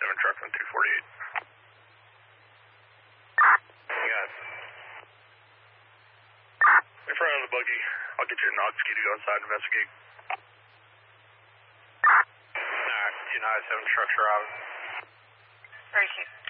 truck on 248. Yes. In front of the buggy. I'll get you a Knox key to go inside and investigate. Alright, 297 trucks arriving. Thank you.